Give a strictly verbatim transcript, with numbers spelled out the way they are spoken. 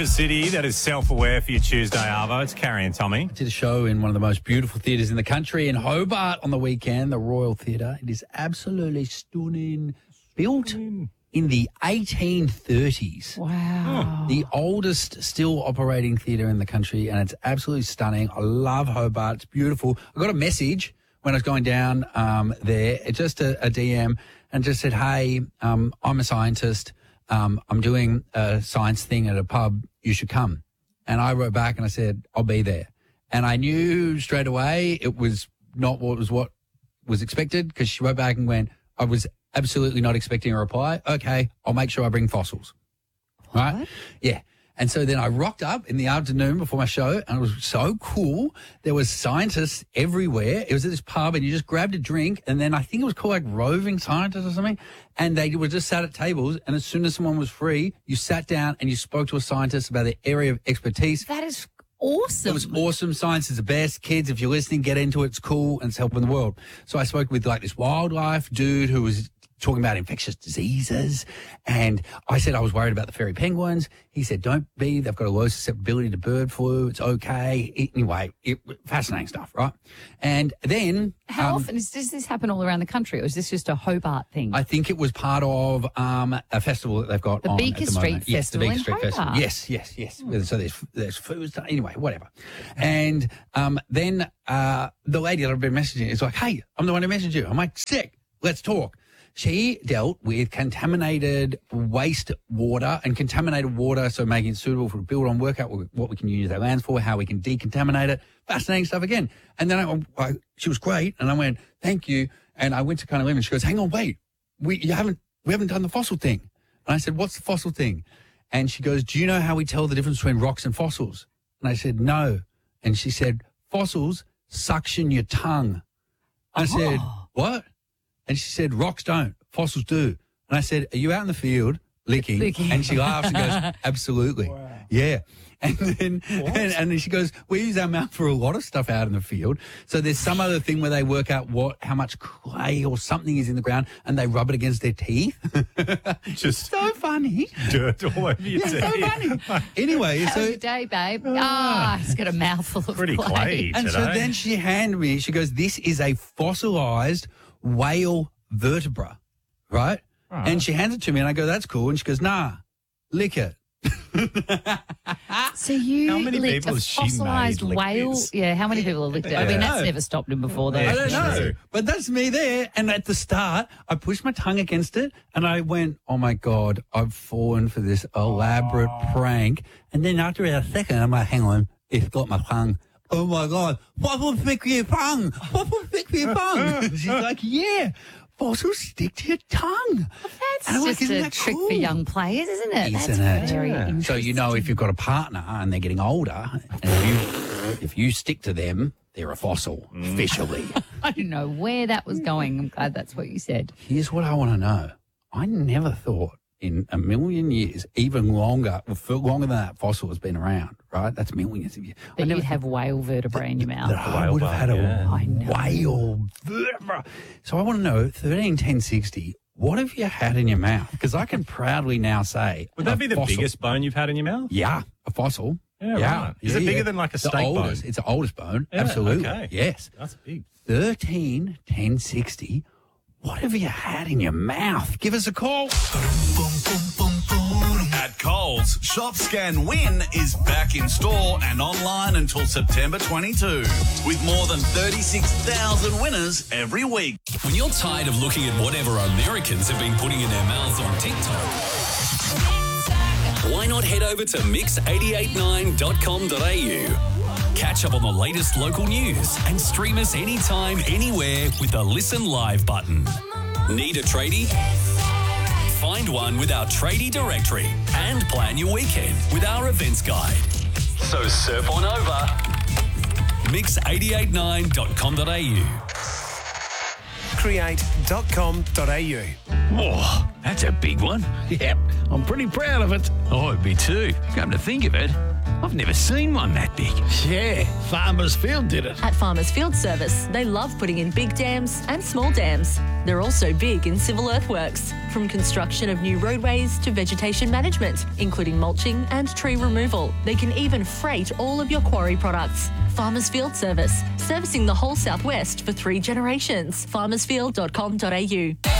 Super City that is self-aware for your Tuesday, Arvo. It's Carrie and Tommy. I did a show in one of the most beautiful theatres in the country in Hobart on the weekend, the Royal Theatre. It is absolutely stunning. Built in the eighteen thirties. Wow. The oldest still operating theatre in the country, and it's absolutely stunning. I love Hobart. It's beautiful. I got a message when I was going down um, there, it's just a, a D M, and just said, hey, um, I'm a scientist. Um, I'm doing a science thing at a pub. You should come. And I wrote back and I said, I'll be there. And I knew straight away it was not what was what was expected, because she wrote back and went, I was absolutely not expecting a reply. Okay, I'll make sure I bring fossils. Right? What? Yeah. And so then I rocked up in the afternoon before my show, and it was so cool. There was scientists everywhere. It was at this pub, and you just grabbed a drink, and then I think it was called like Roving Scientists or something, and they were just sat at tables, and as soon as someone was free, you sat down and you spoke to a scientist about their area of expertise. That is awesome. It was awesome. Science is the best. Kids, if you're listening, get into it. It's cool, and it's helping the world. So I spoke with like this wildlife dude who was talking about infectious diseases, and I said I was worried about the fairy penguins. He said, don't be, they've got a low susceptibility to bird flu, it's okay. Anyway, it, fascinating stuff, right? And then... How um, often is, does this happen all around the country, or is this just a Hobart thing? I think it was part of um, a festival that they've got The on Beaker at the Street moment. Yes, the Festival Beaker in Street Festival. Hobart. Yes, yes, yes. So there's there's food, anyway, whatever. And um, then uh, the lady that I've been messaging is like, hey, I'm the one who messaged you. I'm like, sick, let's talk. She dealt with contaminated waste water and contaminated water, so making it suitable for a build on, work out what we can use our lands for, how we can decontaminate it. Fascinating stuff again. And then I, I, she was great, and I went, thank you. And I went to kind of live, and she goes, hang on, wait, we you haven't we haven't done the fossil thing. And I said, what's the fossil thing? And she goes, do you know how we tell the difference between rocks and fossils? And I said, no. And she said, fossils suction your tongue. I said, what? And she said, rocks don't, fossils do. And I said, are you out in the field licking? Licking. And she laughs and goes, absolutely. Wow. Yeah. And then and, and then she goes, we use our mouth for a lot of stuff out in the field. So there's some other thing where they work out what how much clay or something is in the ground, and they rub it against their teeth. Just so funny. dirt all over your Yeah, teeth. so funny. Anyway, How's so your day, babe? Ah, he's got a mouthful of Pretty clay. clay. and so today. then she handed me, she goes, this is a fossilized whale vertebra, right? Right. And she hands it to me, and I go, that's cool. And she goes, nah, lick it. So you How many licked people a has she fossilised made lick whale? this? Yeah, how many people have licked it? I I mean, don't that's know. never stopped him before, though. I don't know. True. But that's me there. And at the start, I pushed my tongue against it, and I went, oh, my God, I've fallen for this elaborate prank. And then after a second, I'm like, hang on, it's got my tongue. Oh, my God, what will stick to your tongue? What will stick to your tongue? She's like, yeah, fossils stick to your tongue. That's And I'm like, just isn't a that trick cool? for young players, isn't it? Isn't That's it? very Yeah. interesting. So you know if you've got a partner and they're getting older, and if you, if you stick to them, they're a fossil, officially. I don't know where that was going. I'm glad that's what you said. Here's what I want to know. I never thought in a million years, even longer, for longer than that fossil has been around, right? That's millions of years. I That never you'd have whale vertebrae in your mouth. that I whale would have bone, had a yeah. I know. whale vertebra. So I want to know, thirteen ten sixty, what have you had in your mouth? Because I can proudly now say, Would that a be the fossil. biggest bone you've had in your mouth? Yeah, a fossil. Yeah, right. Is it bigger than like a It's the steak bone? oldest, It's the oldest bone. Yeah, Absolutely. okay. Yes. That's big. thirteen ten sixty. What have you had in your mouth? Give us a call. At Coles, Shop Scan Win is back in store and online until September twenty-second, with more than thirty-six thousand winners every week. When you're tired of looking at whatever Americans have been putting in their mouths on TikTok, why not head over to mix eight eight nine dot com dot a u? Catch up on the latest local news and stream us anytime, anywhere with the Listen Live button. Need a tradie? Find one with our tradie directory and plan your weekend with our events guide. So surf on over. mix eight eight nine dot com dot a u. create dot com dot a u. Oh, that's a big one. Yep, I'm pretty proud of it. I would be too. Come to think of it, I've never seen one that big. Yeah, Farmers Field did it. At Farmers Field Service, they love putting in big dams and small dams. They're also big in civil earthworks, from construction of new roadways to vegetation management, including mulching and tree removal. They can even freight all of your quarry products. Farmers Field Service, servicing the whole southwest for three generations. farmersfield dot com dot a u.